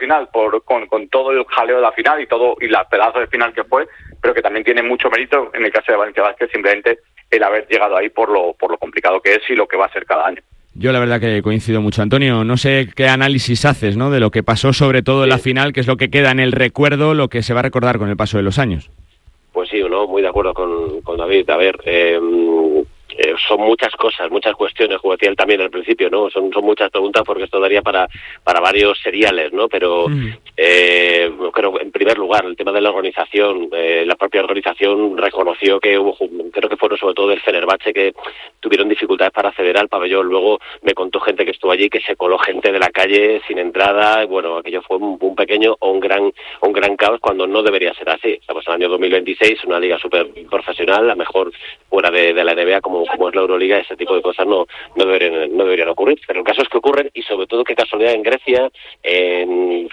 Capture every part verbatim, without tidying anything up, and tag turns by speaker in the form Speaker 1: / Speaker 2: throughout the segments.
Speaker 1: final por con, con todo el jaleo de la final y todo y la pedazo de final que fue, pero que también tiene mucho mérito en el caso de Valencia Basket simplemente el haber llegado ahí por lo por lo complicado que es y lo que va a ser cada año.
Speaker 2: Yo la verdad que coincido mucho. Antonio, no sé qué análisis haces, ¿no?, de lo que pasó sobre todo en la final, que es lo que queda en el recuerdo, lo que se va a recordar con el paso de los años.
Speaker 3: Pues sí, no, muy de acuerdo con, con David. A ver, eh, eh, son muchas cosas, muchas cuestiones, como decía él también al principio, ¿no? Son, son muchas preguntas porque esto daría para, para varios seriales, ¿no? Pero mm. eh, creo en primer lugar, el tema de la organización, eh, la propia organización reconoció que hubo, creo que fueron sobre todo del Fenerbahce, que tuvieron dificultades para acceder al pabellón. Luego me contó gente que estuvo allí que se coló gente de la calle sin entrada. Bueno, aquello fue un, un pequeño o un gran un gran caos cuando no debería ser así. Estamos en el año dos mil veintiséis, una liga súper profesional, la mejor fuera de, de la N B A como, como es la Euroliga. Ese tipo de cosas no no deberían, no deberían ocurrir. Pero el caso es que ocurren, y sobre todo qué casualidad en Grecia, en...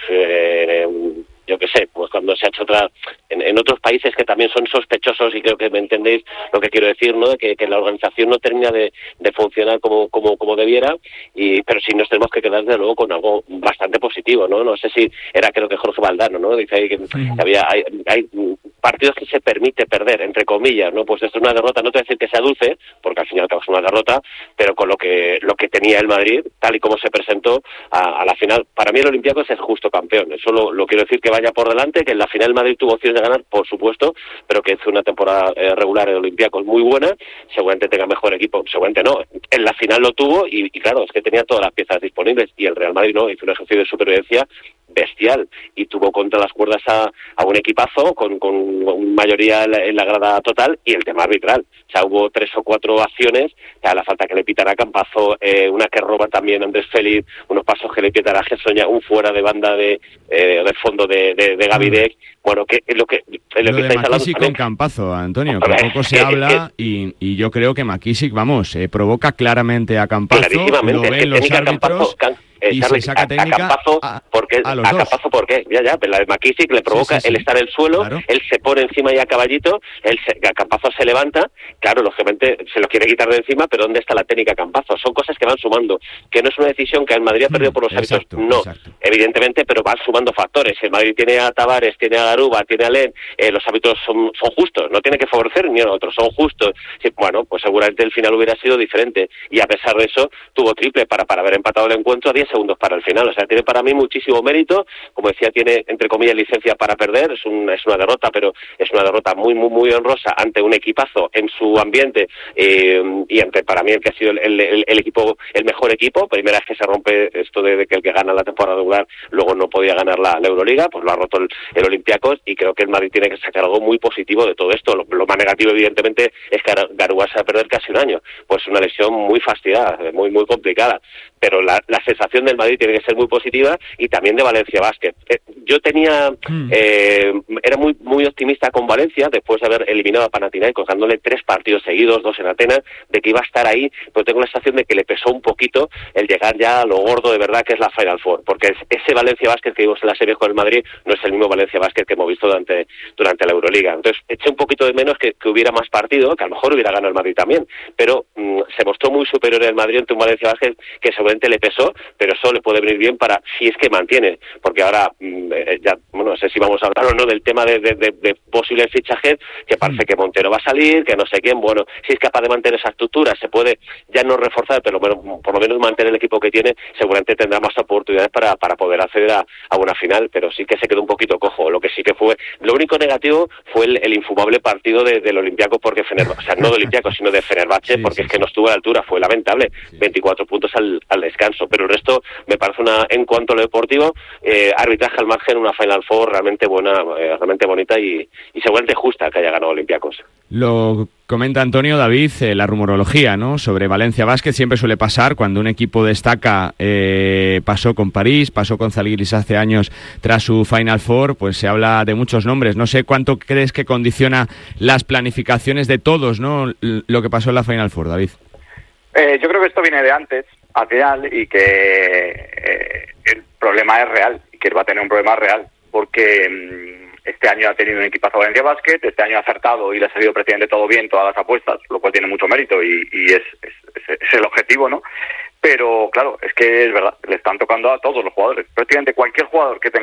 Speaker 3: en yo qué sé, pues cuando se ha hecho otra, en, en otros países que también son sospechosos, y creo que me entendéis lo que quiero decir, ¿no? De que, que la organización no termina de, de funcionar como, como, como debiera, y pero sí nos tenemos que quedar de luego con algo bastante positivo, ¿no? No sé si era, creo que Jorge Valdano, ¿no? Dice ahí que sí. había, hay, hay partidos que se permite perder, entre comillas, ¿no? Pues esto es una derrota, no te voy a decir que sea dulce, porque al final es una derrota, pero con lo que, lo que tenía el Madrid, tal y como se presentó a, a la final, para mí el Olympiacos es el justo campeón. Eso lo, lo quiero decir, que vaya por delante, que en la final el Madrid tuvo opciones de ganar, por supuesto, pero que hizo una temporada eh, regular en Olympiacos muy buena, seguramente tenga mejor equipo, seguramente no, en la final lo tuvo y, y claro, es que tenía todas las piezas disponibles, y el Real Madrid no, hizo un ejercicio de supervivencia bestial y tuvo contra las cuerdas a, a un equipazo con, con mayoría en la, en la grada total, y el tema arbitral, o sea, hubo tres o cuatro acciones, o sea, la falta que le pitara a Campazo, eh, una que roba también Andrés Félix, unos pasos que le pitara a Gessoña, un fuera de banda de eh, del fondo de, de, de Gavidec, bueno, que es lo que es lo,
Speaker 2: lo
Speaker 3: que
Speaker 2: de
Speaker 3: estáis hablando
Speaker 2: McKissick con Campazo, Antonio, que poco se habla, y, y yo creo que McKissick, vamos, eh, provoca claramente a Campazo, lo ven los árbitros,
Speaker 3: Campazo,
Speaker 2: y
Speaker 3: Charlie,
Speaker 2: se saca
Speaker 3: a,
Speaker 2: técnica
Speaker 3: a Campazo,
Speaker 2: a,
Speaker 3: porque,
Speaker 2: a los
Speaker 3: a
Speaker 2: dos.
Speaker 3: Campazo, ¿por qué? Ya, ya, pero la de McKissick le provoca sí, sí, sí. el estar en el suelo, claro. Él se pone encima y a caballito, él se, a Campazo se levanta, claro, lógicamente se lo quiere quitar de encima, pero ¿dónde está la técnica Campazo? Son cosas que van sumando, que no es una decisión que el Madrid ha perdido por los
Speaker 2: exacto,
Speaker 3: hábitos, no,
Speaker 2: exacto.
Speaker 3: evidentemente, pero van sumando factores. El Madrid tiene a Tavares, tiene a Garuba, tiene a Len, eh, los hábitos son, son justos, no tiene que favorecer ni a otros, son justos. Sí, bueno, pues seguramente el final hubiera sido diferente, y a pesar de eso, tuvo triple para, para haber empatado el encuentro a diez segundos para el final. O sea, tiene para mí muchísimo mérito, como decía, tiene entre comillas licencia para perder, es, un, es una derrota, pero es una derrota muy muy muy honrosa ante un equipazo en su ambiente, eh, y ante para mí el que ha sido el, el, el equipo, el mejor equipo. Primera vez que se rompe esto de, de que el que gana la temporada regular luego no podía ganar la, la Euroliga, pues lo ha roto el, el Olympiacos, y creo que el Madrid tiene que sacar algo muy positivo de todo esto. Lo, lo más negativo evidentemente es que Garuba se va a perder casi un año, pues una lesión muy fastidiada, muy muy complicada, pero la, la sensación del Madrid tiene que ser muy positiva, y también de Valencia Basket. Eh, yo tenía, eh, era muy muy optimista con Valencia, después de haber eliminado a Panathinaikos, dándole tres partidos seguidos, dos en Atenas, de que iba a estar ahí, pero tengo la sensación de que le pesó un poquito el llegar ya a lo gordo de verdad que es la Final Four, porque es, ese Valencia Basket que vimos en la serie con el Madrid no es el mismo Valencia Basket que hemos visto durante, durante la Euroliga. Entonces eché un poquito de menos que, que hubiera más partido, que a lo mejor hubiera ganado el Madrid también, pero mmm, se mostró muy superior el Madrid ante un Valencia Basket que seguramente le pesó, pero eso le puede venir bien para, si es que mantiene, porque ahora mmm, eh, ya, bueno, no sé si vamos a hablar o no del tema de, de, de, de posibles fichajes, que parece que Montero va a salir, que no sé quién, bueno, si es capaz de mantener esa estructura, se puede ya no reforzar, pero bueno, por lo menos mantener el equipo que tiene, seguramente tendrá más oportunidades para, para poder acceder a, a una final, pero sí que se quedó un poquito cojo. Lo que sí que fue, lo único negativo fue el, el infumable partido de, del Olympiacos, porque Fenerbahce, o sea, no de Olympiacos, sino de Fenerbahce, sí, porque sí, es que sí. no estuvo a la altura, fue lamentable, sí. veinticuatro puntos al, al descanso, pero el resto me parece una, en cuanto a lo deportivo, eh, arbitraje al margen, una Final Four realmente buena, eh, realmente bonita y, y seguramente justa que haya ganado Olympiacos.
Speaker 2: Lo comenta Antonio, David, eh, la rumorología, ¿no?, sobre Valencia Basket siempre suele pasar cuando un equipo destaca. Eh, pasó con París, pasó con Zalgiris hace años tras su Final Four, pues se habla de muchos nombres. No sé cuánto crees que condiciona las planificaciones de todos, ¿no?, lo que pasó en la Final Four, David.
Speaker 1: Eh, yo creo que esto viene de antes, al final, y que eh, el problema es real, y que va a tener un problema real, porque mmm, este año ha tenido un equipazo Valencia Basket, este año ha acertado y le ha salido prácticamente todo bien, todas las apuestas, lo cual tiene mucho mérito y, y es, es, es, es el objetivo, ¿no? Pero claro, es que es verdad, le están tocando a todos los jugadores, prácticamente cualquier jugador que tenga